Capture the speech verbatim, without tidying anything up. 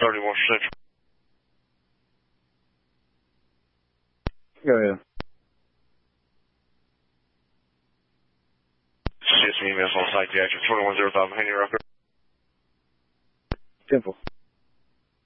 thirty-one Central. Go ahead. Just emails on site, Jackson. twenty-one zero five, Haney Rocker. Simple.